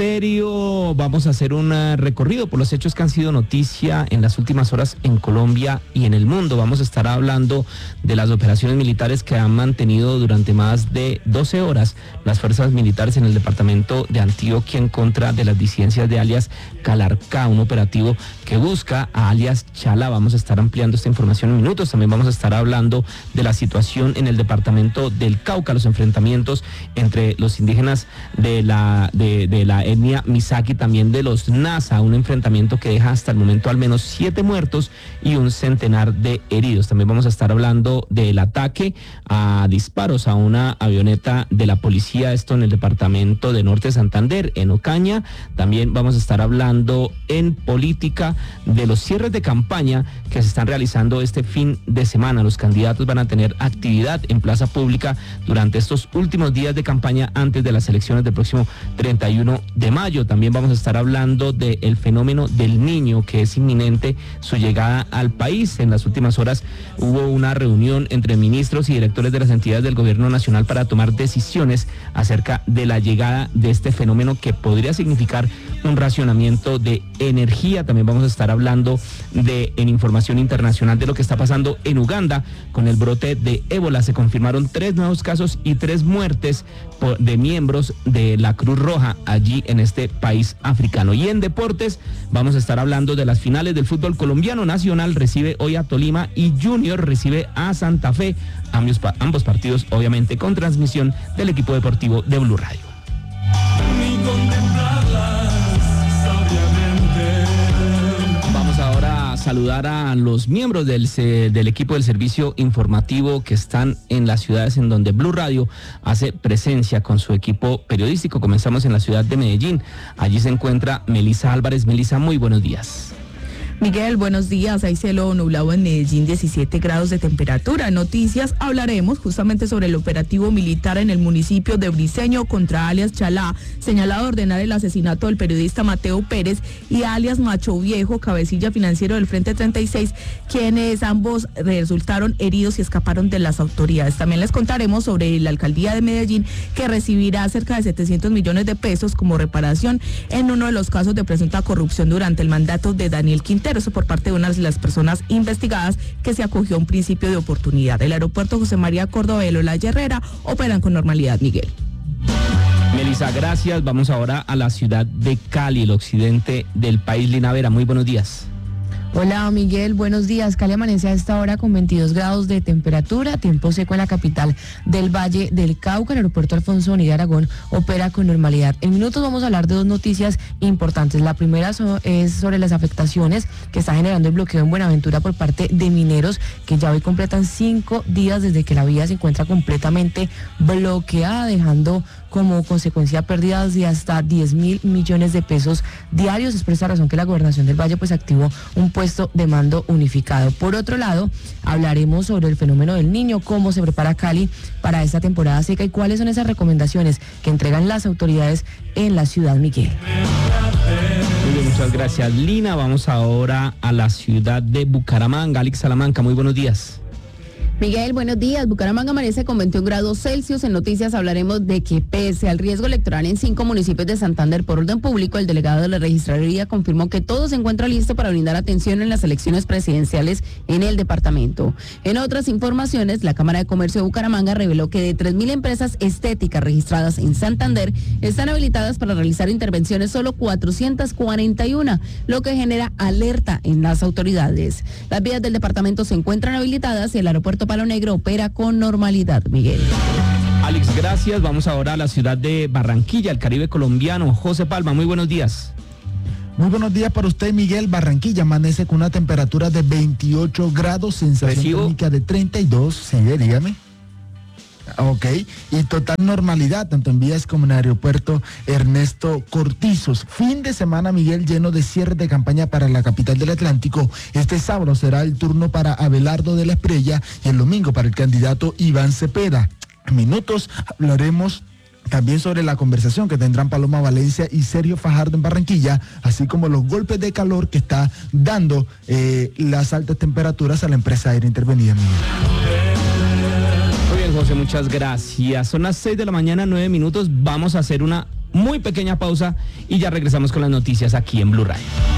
Estéreo. Vamos a hacer un recorrido por los hechos que han sido noticia en las últimas horas en Colombia y en el mundo. Vamos a estar hablando de las operaciones militares que han mantenido durante más de 12 horas las fuerzas militares en el departamento de Antioquia en contra de las disidencias de alias Calarcá, un operativo que busca a alias Chalá. Vamos a estar ampliando esta información en minutos. También vamos a estar hablando de la situación en el departamento del Cauca, los enfrentamientos entre los indígenas de la etnia Misaki, también de los Nasa, un enfrentamiento que deja hasta el momento al menos 7 muertos y un centenar de heridos. También vamos a estar hablando del ataque a disparos a una avioneta de la policía, esto en el departamento de Norte de Santander, en Ocaña. También vamos a estar hablando en política de los cierres de campaña que se están realizando este fin de semana. Los candidatos van a tener actividad en plaza pública durante estos últimos días de campaña antes de las elecciones del próximo 31 de mayo. También vamos a estar hablando del fenómeno del Niño, que es inminente su llegada al país. En las últimas horas hubo una reunión entre ministros y directores de las entidades del gobierno nacional para tomar decisiones acerca de la llegada de este fenómeno que podría significar un racionamiento de energía. También vamos a estar hablando en información internacional de lo que está pasando en Uganda con el brote de ébola. Se confirmaron 3 nuevos casos y 3 muertes de miembros de la Cruz Roja allí en este país africano. Y en deportes vamos a estar hablando de las finales del fútbol colombiano. Nacional recibe hoy a Tolima y Junior recibe a Santa Fe. Ambos partidos obviamente con transmisión del equipo deportivo de Blue Radio. Vamos ahora a saludar a los miembros del equipo del servicio informativo que están en las ciudades en donde Blue Radio hace presencia con su equipo periodístico. Comenzamos en la ciudad de Medellín. Allí se encuentra Melisa Álvarez. Melisa, muy buenos días. Miguel, buenos días. Hay cielo nublado en Medellín, 17 grados de temperatura. En noticias hablaremos justamente sobre el operativo militar en el municipio de Briceño contra alias Chalá, señalado de ordenar el asesinato del periodista Mateo Pérez y alias Macho Viejo, cabecilla financiero del Frente 36, quienes ambos resultaron heridos y escaparon de las autoridades. También les contaremos sobre la alcaldía de Medellín, que recibirá cerca de 700 millones de pesos como reparación en uno de los casos de presunta corrupción durante el mandato de Daniel Quintero. Eso por parte de una de las personas investigadas que se acogió a un principio de oportunidad. El aeropuerto José María Córdoba y La Herrera operan con normalidad, Miguel. Melisa, gracias. Vamos ahora a la ciudad de Cali, el occidente del país. Lina Vera, muy buenos días. Hola Miguel, buenos días. Cali amanece a esta hora con 22 grados de temperatura, tiempo seco en la capital del Valle del Cauca. El aeropuerto Alfonso Bonilla Aragón opera con normalidad. En minutos vamos a hablar de 2 noticias importantes. La primera es sobre las afectaciones que está generando el bloqueo en Buenaventura por parte de mineros, que ya hoy completan 5 días desde que la vía se encuentra completamente bloqueada, dejando como consecuencia pérdidas de hasta 10.000 millones de pesos diarios. Es por esta razón que la Gobernación del Valle activó un puesto de mando unificado. Por otro lado, hablaremos sobre el fenómeno del Niño, cómo se prepara Cali para esta temporada seca y cuáles son esas recomendaciones que entregan las autoridades en la ciudad, Miguel. Muy bien, muchas gracias, Lina. Vamos ahora a la ciudad de Bucaramanga. Alex Salamanca, muy buenos días. Miguel, buenos días. Bucaramanga amanece con 21 grados Celsius. En noticias hablaremos de que pese al riesgo electoral en 5 municipios de Santander por orden público, el delegado de la registraduría confirmó que todo se encuentra listo para brindar atención en las elecciones presidenciales en el departamento. En otras informaciones, la Cámara de Comercio de Bucaramanga reveló que de 3.000 empresas estéticas registradas en Santander están habilitadas para realizar intervenciones solo 441, lo que genera alerta en las autoridades. Las vías del departamento se encuentran habilitadas y el aeropuerto Palo Negro opera con normalidad, Miguel. Alex, gracias. Vamos ahora a la ciudad de Barranquilla, el Caribe colombiano. José Palma, muy buenos días. Muy buenos días para usted, Miguel. Barranquilla amanece con una temperatura de 28 grados, sensación térmica de 32. Sí, dígame. Ok, y total normalidad, tanto en vías como en el aeropuerto Ernesto Cortizos. Fin de semana, Miguel, lleno de cierre de campaña para la capital del Atlántico. Este sábado será el turno para Abelardo de la Espriella y el domingo para el candidato Iván Cepeda. En minutos hablaremos también sobre la conversación que tendrán Paloma Valencia y Sergio Fajardo en Barranquilla, así como los golpes de calor que está dando las altas temperaturas a la empresa aérea intervenida, Miguel. Muy bien, José, muchas gracias. Son las 6 de la mañana, 9 minutos. Vamos a hacer una muy pequeña pausa y ya regresamos con las noticias aquí en Blue Radio.